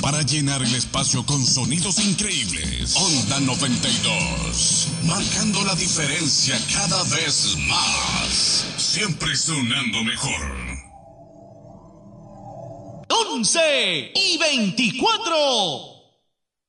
para llenar el espacio con sonidos increíbles. Onda 92, marcando la diferencia cada vez más. Siempre sonando mejor. 11:24.